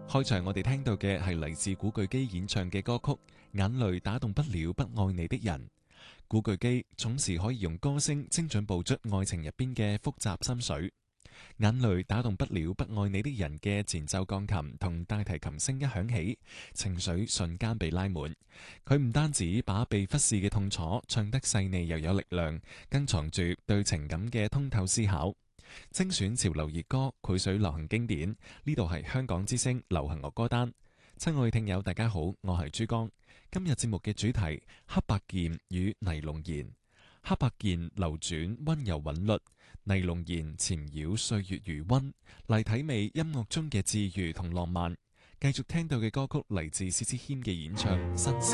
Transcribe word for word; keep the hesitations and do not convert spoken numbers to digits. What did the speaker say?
開場我哋聽到嘅係嚟自古巨基演唱嘅歌曲《眼淚打動不了不愛你的人》。古巨基總是可以用歌聲精準捕捉愛情入邊嘅複雜心水。眼淚打動不了不愛你的人嘅前奏鋼琴同大提琴聲一響起，情緒瞬間被拉滿。佢唔單止把被忽視嘅痛楚唱得細膩又有力量，更藏住對情感嘅通透思考。精選潮流熱歌，繪水流行經典，呢度係香港之聲流行樂歌單。親愛聽友大家好，我係珠江。今日節目嘅主題黑白鍵與尼龍弦。黑白鍵流轉溫柔韻律，尼龍弦纏繞歲月餘溫，嚟體味音樂中嘅治癒同浪漫。繼續聽到嘅歌曲嚟自薛之謙嘅演唱《新時》。